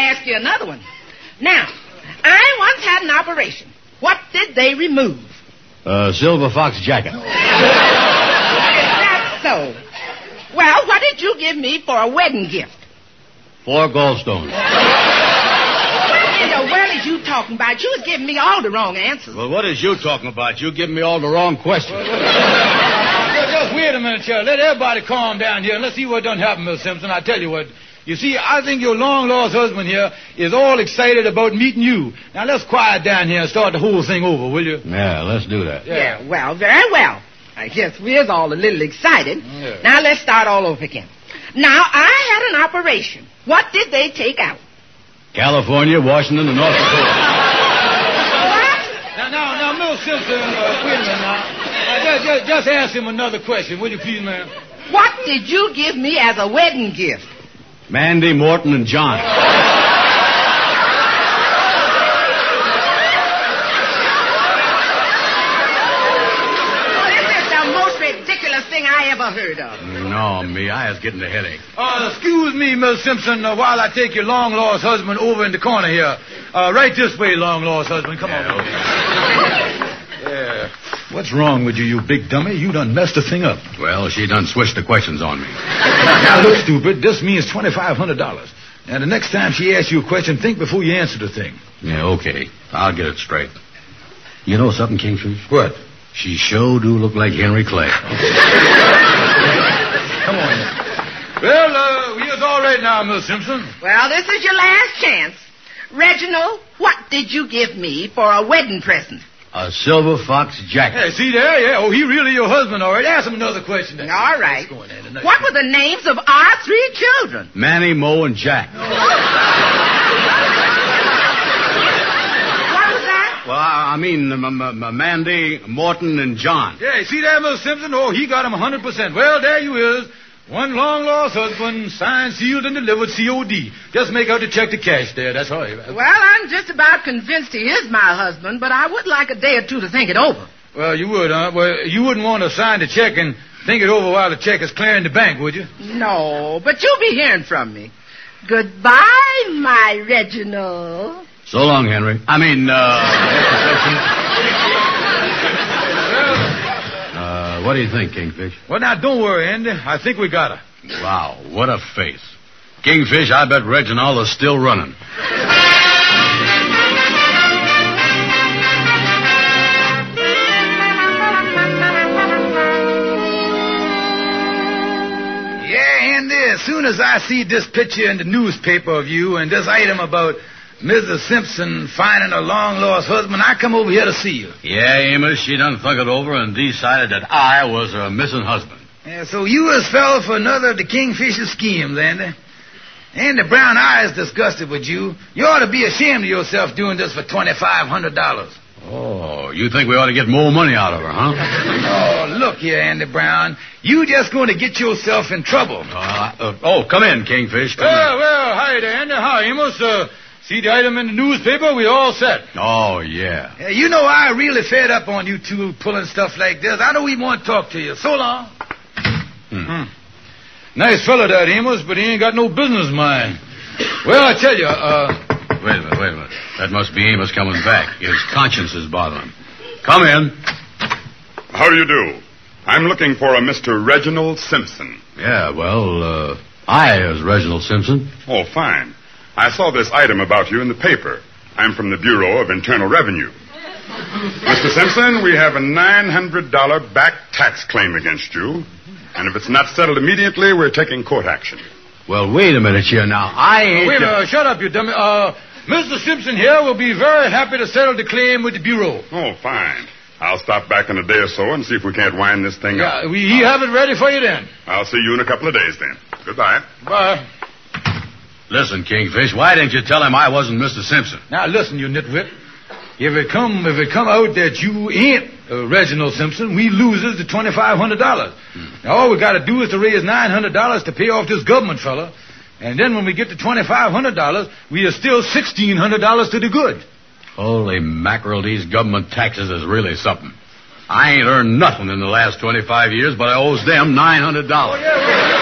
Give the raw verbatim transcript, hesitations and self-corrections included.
ask you another one. Now, I once had an operation. What did they remove? Uh, silver fox jacket. Is that so? Well, what did you give me for a wedding gift? Four gallstones. What in the world is you talking about? You was giving me all the wrong answers. Well, what is you talking about? You giving me all the wrong questions. Just, just wait a minute, Sheriff. Let everybody calm down here and let's see what done happened, Miss Simpson. I tell you what. You see, I think your long-lost husband here is all excited about meeting you. Now, let's quiet down here and start the whole thing over, will you? Yeah, let's do that. Yeah, yeah well, very well. I guess we is all a little excited. Yeah. Now, let's start all over again. Now, I had an operation. What did they take out? California, Washington, and North Dakota. What? Now, now, now, Miss Simpson, uh, wait a minute now. now just, just, just ask him another question, will you please, ma'am? What did you give me as a wedding gift? Mandy, Morton, and John. This is the most ridiculous thing I ever heard of. No, me, I was getting a headache. Uh, excuse me, Miss Simpson, uh, while I take your long-lost husband over in the corner here. Uh, right this way, long-lost husband. Come Yeah, on. okay. Yeah. What's wrong with you, you big dummy? You done messed the thing up. Well, she done switched the questions on me. Now, look, stupid. This means twenty-five hundred dollars. Now, the next time she asks you a question, think before you answer the thing. Yeah, okay. I'll get it straight. You know something, Kingfish? What? She sure do look like Henry Clay. Come on. Now. Well, uh, we is all right now, Miss Simpson. Well, this is your last chance. Reginald, what did you give me for a wedding present? A silver fox jacket. Hey, see there? Yeah. Oh, he really your husband, all right. Ask him another question then. All right. Let's go in there tonight. What were the names of our three children? Manny, Mo, and Jack. What was that? Well, I I mean, um, um, um, Mandy, Morton, and John. Yeah, see there, Miss Simpson? Oh, he got him one hundred percent. Well, there you is. One long-lost husband, signed, sealed, and delivered, C O D. Just make out the check to cash there. That's all. Well, I'm just about convinced he is my husband, but I would like a day or two to think it over. Well, you would, huh? Well, you wouldn't want to sign the check and think it over while the check is clearing the bank, would you? No, but you'll be hearing from me. Goodbye, my Reginald. So long, Henry. I mean, uh... uh, what do you think, Kingfish? Well, now, don't worry, Andy. I think we got her. Wow, what a face. Kingfish, I bet Reginald is still running. Yeah, Andy, as soon as I see this picture in the newspaper of you and this item about Missus Simpson finding a long-lost husband, I come over here to see you. Yeah, Amos, she done thunk it over and decided that I was her missing husband. Yeah, so you has fell for another of the Kingfisher schemes, Andy. Andy Brown, I is disgusted with you. You ought to be ashamed of yourself doing this for twenty-five hundred dollars. Oh, you think we ought to get more money out of her, huh? Oh, look here, Andy Brown. You just going to get yourself in trouble. Uh, uh, oh, come in, Kingfish. Come well, in. well, hi there, Andy. Hi, Amos. Uh, see the item in the newspaper? We all set. Oh, yeah. Yeah, you know, I really fed up on you two pulling stuff like this. I don't even want to talk to you. So long. Hmm. Hmm. Nice fella, that Amos, but he ain't got no business mind. Well, I tell you, uh... Wait a minute, wait a minute. That must be Amos coming back. His conscience is bothering him. Come in. How do you do? I'm looking for a Mister Reginald Simpson. Yeah, well, uh, I is Reginald Simpson. Oh, fine. I saw this item about you in the paper. I'm from the Bureau of Internal Revenue. Mister Simpson, we have a nine hundred dollars back tax claim against you. And if it's not settled immediately, we're taking court action. Well, wait a minute here now. I ain't... Wait a minute. Shut up, you dummy. Uh, Mister Simpson here will be very happy to settle the claim with the Bureau. Oh, fine. I'll stop back in a day or so and see if we can't wind this thing up. Yeah, we he have it ready for you then. I'll see you in a couple of days then. Goodbye. Bye. Listen, Kingfish, why didn't you tell him I wasn't Mister Simpson? Now, listen, you nitwit. If it come if it come out that you ain't uh, Reginald Simpson, we loses the twenty-five hundred dollars. Hmm. Now, all we got to do is to raise nine hundred dollars to pay off this government fella. And then when we get to twenty-five hundred dollars, we are still sixteen hundred dollars to the good. Holy mackerel, these government taxes is really something. I ain't earned nothing in the last twenty-five years, but I owes them nine hundred dollars. Oh, yeah, well,